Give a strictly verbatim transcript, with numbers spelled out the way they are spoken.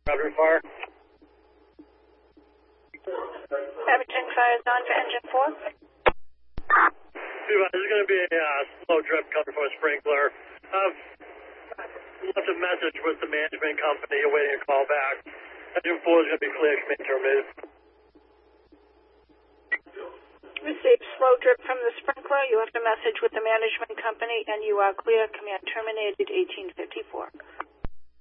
Roger, fire. Abington Fire is on for engine four. Two, uh, this is going to be a uh, slow drip coming from a sprinkler. I've left a message with the management company awaiting a call back. Engine four is going to be clear, command terminated. Received slow drip from the sprinkler. You left a message with the management company, and you are clear. Command terminated, eighteen fifty-four.